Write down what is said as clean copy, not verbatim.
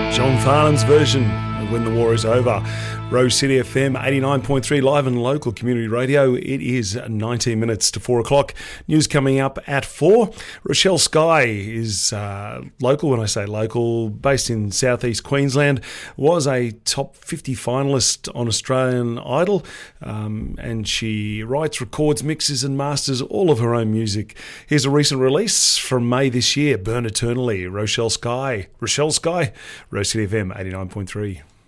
John Farnham's version of When the War is Over. Rose City FM 89.3 live and local community radio. It is 19 minutes to 4 o'clock. News coming up at 4. Rochelle Skye is local, when I say local, based in southeast Queensland, was a top 50 finalist on Australian Idol, and she writes, records, mixes and masters all of her own music. Here's a recent release from May this year, Burn Eternally, Rochelle Skye, Rose City FM 89.3.